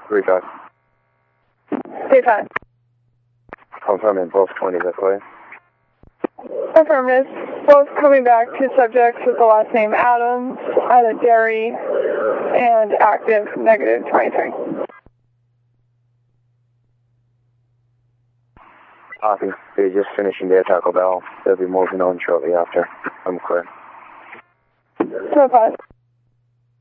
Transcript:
3-5. 3-5. Confirming both 20s are clear. Affirmative. Both coming back to subjects with the last name Adams, out of Derry, and active negative 23. Copy. They're just finishing their Taco Bell. They'll be moving on shortly after. I'm clear. 2-5.